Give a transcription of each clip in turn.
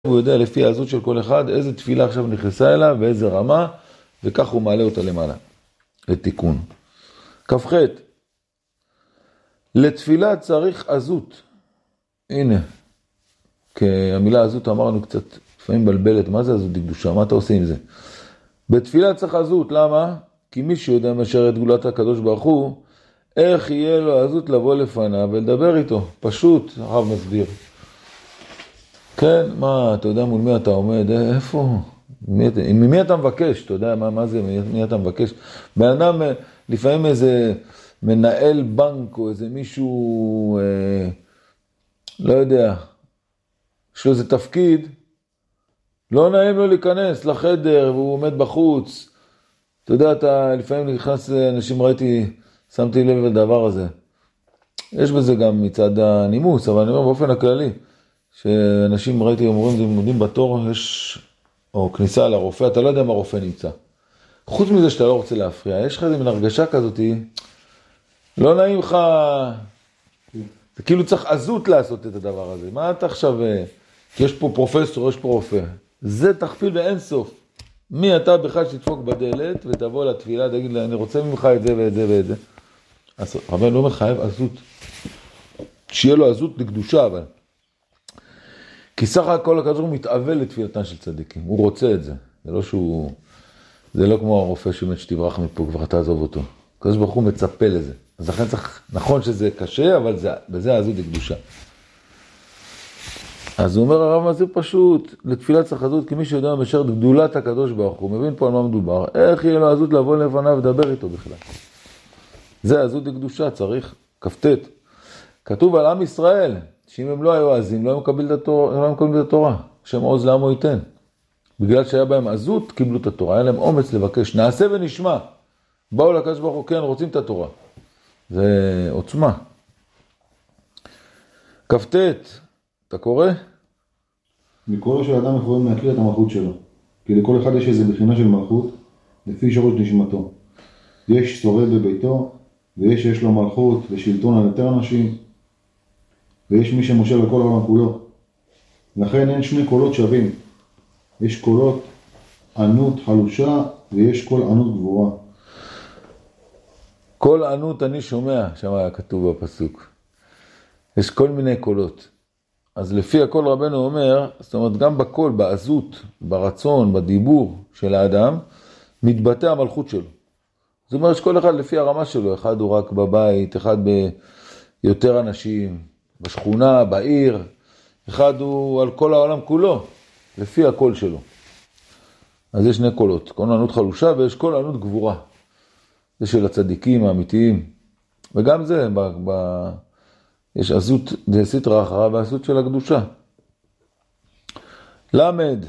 הוא יודע לפי העזות של כל אחד איזה תפילה עכשיו נכנסה אליו ואיזה רמה, וכך הוא מעלה אותה למעלה, לתיקון. כ"ח, לתפילה צריך עזות. הנה, כי המילה עזות אמרנו קצת, לפעמים בלבלת, מה זה עזות דקדושה? מה אתה עושה עם זה? בתפילה צריך עזות, למה? כי מי שיודע מאשר את גאולת הקדוש ברוך הוא, איך יהיה לו עזות לבוא לפניו ולדבר איתו? פשוט, הרב מסביר. כן, מה, אתה יודע מול מי אתה עומד? איפה? ממי אתה מבקש? אתה יודע מה זה, מי אתה מבקש? באדם, לפעמים איזה מנהל בנק או איזה מישהו, לא יודע, יש לו איזה תפקיד, לא נעים לו להיכנס לחדר והוא עומד בחוץ. אתה יודע, אתה לפעמים נכנס לאנשים, שמתי לב לדבר הזה. יש בזה גם מצד הנימוס, אבל אני אומר באופן הכללי, שאנשים עומדים בתור, או כניסה לרופא, אתה לא יודע מה רופא נמצא. חוץ מזה שאתה לא רוצה להפריע, יש לך איזה מין הרגשה כזאת, לא נעים לך, זה כאילו צריך עזות לעשות את הדבר הזה. מה אתה עכשיו, כי יש פה פרופסור, יש פה רופא. זה תכפיל באין סוף. מי אתה בכלל שתדפוק בדלת ותבוא לתפילה, תגיד לה, אני רוצה ממך את זה ואת זה ואת זה. אז רבן לא מחייב עזות. שיהיה לו עזות לקדושה, אבל. כי סך הכל הכזור מתאבל לתפילתן של צדיקים. הוא רוצה את זה. זה לא כמו הרופא שאומר שתברח מפה, כבר תעזוב אותו. הקדוש ברוך הוא מצפה לזה. אז לכן צריך, נכון שזה קשה, אבל בזה העזות לקדושה. אז הוא אומר הרב מסביר פשוט, לתפילת צריך עזות, כי מי שיודע מאשר גדולת הקדוש ברוך הוא, מבין פה על מה מדובר, איך יהיה לו עזות לבוא לפניו ודבר איתו בכלל. זה עזות לקדושה, צריך, כ"ט. כתוב על עם ישראל, שאם הם לא היו עזים, לא היו מקבלים את התורה. שם עוז לעמו ייתן. בגלל שהיה בהם עזות, קיבלו את התורה. היה להם אומץ לבקש, נעשה ונשמע. באו לקדוש ברוך הוא, כן, רוצים את התורה. זה עוצמה. כ"ט, אתה קורא? לקרוא של אדם יכולים להכיר את המלכות שלו. כי לכל אחד יש איזו בחינה של מלכות, לפי שורש נשמתו. יש שורד בביתו, ויש לו מלכות ושלטון על יותר אנשים, ויש מי שמושל לכל העולם כולו. לכן אין שני קולות שווים. יש קולות ענות חלושה, ויש קול ענות גבוהה. קול ענות אני שומע, שם היה כתוב בפסוק. יש כל מיני קולות. אז לפי הקול רבנו אומר, זאת אומרת גם בקול, בעזות, ברצון, בדיבור של האדם, מתבטא המלכות שלו. זאת אומרת שכל אחד לפי הרמה שלו, אחד הוא רק בבית, אחד ביותר אנשים, בשכונה, בעיר, אחד הוא על כל העולם כולו, לפי הקול שלו. אז יש שני קולות, קול ענות חלושה ויש קול ענות גבורה. זה של הצדיקים האמיתיים. וגם זה, יש עזות דסתרא אחרא ועזות של הקדושה. למד,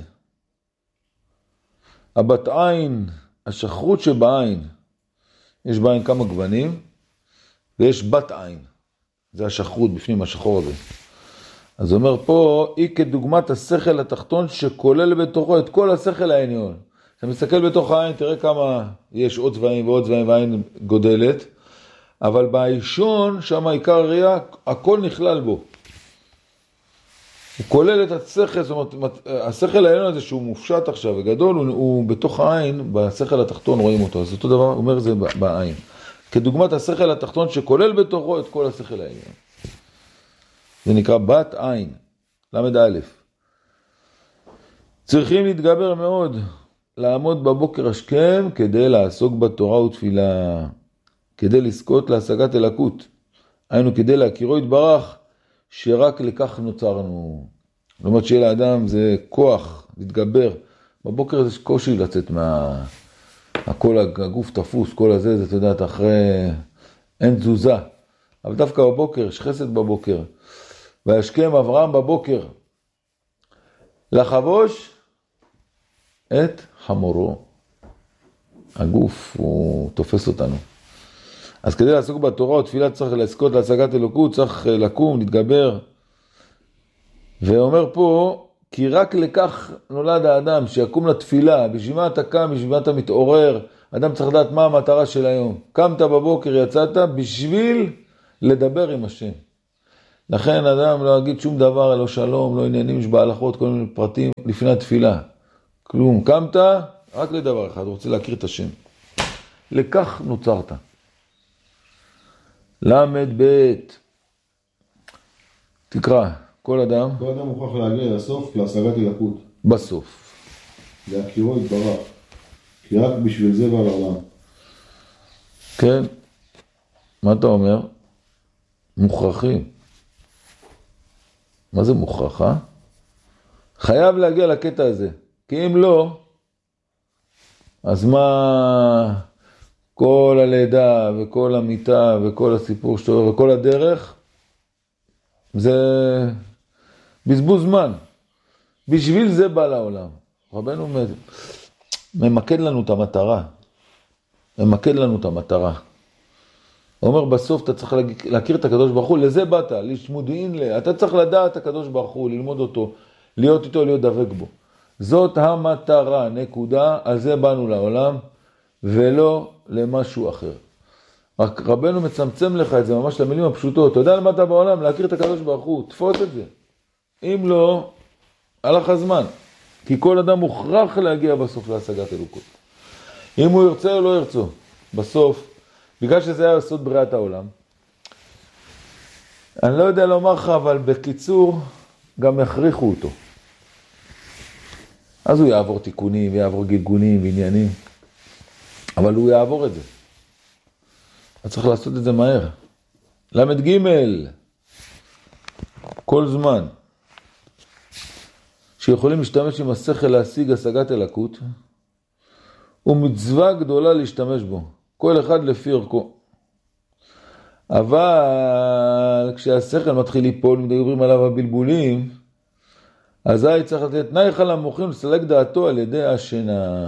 הבת עין, השחרות שבעין, יש בעין כמה גוונים, ויש בת עין. זה השחרות בפנים השחור הזה. אז הוא אומר פה, היא כדוגמת השכל התחתון שכולל בתוכו את כל השכל העליון. אתה מסתכל בתוך העין, תראה כמה יש עוד צבעים ועוד צבעים והעין גודלת, אבל באישון, שם העיקר הראייה, הכל נכלל בו. הוא כולל את השכל, זאת אומרת, השכל העליון הזה שהוא מופשט עכשיו וגדול, הוא בתוך העין, בשכל התחתון רואים אותו. אז אותו דבר, הוא אומר זה בעין. כדוגמת השכל התחתון שכולל בתוכו את כל השכל העליון. זה נקרא בת עין, למד א'. צריכים להתגבר מאוד, לעמוד בבוקר השכם כדי לעסוק בתורה ותפילה, כדי לזכות להשגת אלוקות. היינו כדי להכירו יתברך שרק לכך נוצרנו. זאת אומרת שיהיה לאדם זה כוח להתגבר. בבוקר זה קושי לצאת הכל הגוף תפוס, כל הזה, זה אתה יודעת, אחרי אין תזוזה. אבל דווקא בבוקר, יש חסד בבוקר. וישכם אברהם בבוקר לחבוש את חמורו. הגוף, הוא תופס אותנו. אז כדי לעסוק בתורה ותפילה צריך לזכות להשגת אלוקות, צריך לקום, להתגבר. ואומר פה, כי רק לכך נולד האדם, שיקום לתפילה, בשביל מה אתה קם, בשביל מה אתה מתעורר, אדם צריך לדעת מה המטרה של היום. קמת בבוקר, יצאת בשביל לדבר עם השם. לכן אדם לא יגיד שום דבר, לא שלום, לא עניינים, יש בהלכות, כל מיני פרטים לפני התפילה. כלום, קמת רק לדבר אחד, רוצה להכיר את השם. לכך נוצרת. למד בית. תקרא, כל אדם מוכרח להגיע לסוף, להשגת אלוקות. בסוף. להכירו יתברך. כי רק בשביל זה בא לעולם. כן. מה אתה אומר? מוכרחים. מה זה מוכרח, אה? חייב להגיע לקטע הזה. כי אם לא, אז מה כל הלידה וכל המיטה וכל הסיפור שאתה וכל הדרך, זה בזבוז זמן. בשביל זה בא לעולם. רבנו ממקד לנו את המטרה. ממקד לנו את המטרה. הוא אומר בסוף אתה צריך להכיר את הקדוש ברוך הוא, לזה באת, לשמודעין לה. אתה צריך לדעת את הקדוש ברוך הוא, ללמוד אותו, להיות איתו, להיות דבק בו. זאת המטרה, נקודה, על זה באנו לעולם, ולא למשהו אחר. רק רבנו מצמצם לך את זה ממש למילים הפשוטות. אתה יודע למה אתה בעולם? להכיר את הקדוש ברוך הוא, תפוס את זה. אם לא, הלך הזמן. כי כל אדם מוכרח להגיע בסוף להשגת אלוקות. אם הוא ירצה או לא ירצו. בסוף, בגלל שזה היה יסוד בריאת העולם, אני לא יודע לומר לך, אבל בקיצור, גם יכריחו אותו. אז הוא יעבור תיקונים, ויעבור גלגונים ועניינים. אבל הוא יעבור את זה. אז צריך לעשות את זה מהר. למד ג' כל זמן שיכולים להשתמש עם השכל להשיג השגת אלוקות, ומצווה גדולה להשתמש בו. כל אחד לפי ערכו. אבל כשהשכל מתחיל ליפול, מדברים עליו הבלבולים, אזי צריך לתת תנאי חל המוחים לסלק דעתו על ידי השינה.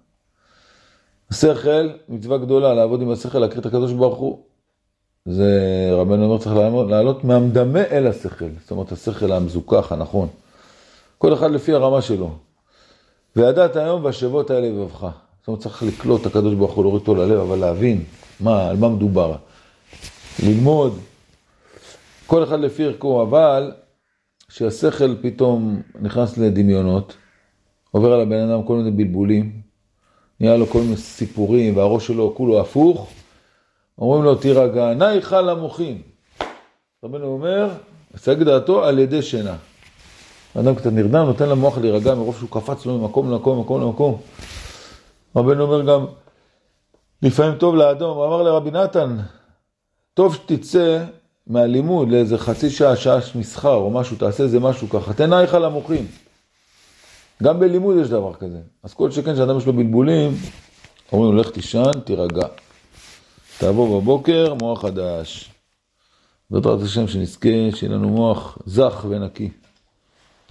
השכל, מצווה גדולה, לעבוד עם השכל, להכיר את הקדוש ברוך הוא. זה רבנו אומר, צריך לעלות מהמדמה אל השכל. זאת אומרת, השכל המזוכח, הנכון. כל אחד לפי הרמה שלו. וידעת היום והשבות האלה לבבך. זאת אומרת, צריך לקלוט את הקדוש ברוך הוא, להוריד אותו ללב, אבל להבין על מה מדובר. ללמוד. כל אחד לפי ערכו, אבל שהשכל פתאום נכנס לדמיונות, עובר על הבן אדם כל מיני בלבולים, נהיה לו כל מיני סיפורים, והראש שלו כולו הפוך, אומרים לו, תירגע, נאי חל המוחים. רבנו אומר, השג דעתו על ידי שינה. האדם קצת נרדם, נותן למוח להירגע מרוב שהוא קפץ לו ממקום למקום. רבנו אומר גם, לפעמים טוב לאדום, הוא אמר לרבי נתן, טוב שתצא מהלימוד לאיזה חצי שעה מסחר או משהו, תעשה איזה משהו ככה, תן נאי חל המוחים. גם בלימוד יש דבר כזה. אז כל שכן שאדם יש לו בלבולים, אומרים לו, לך תישן, תירגע. תעבור בבוקר, מוח חדש. בעזרת השם שנזכה, שיהיה לנו מוח זך ונקי.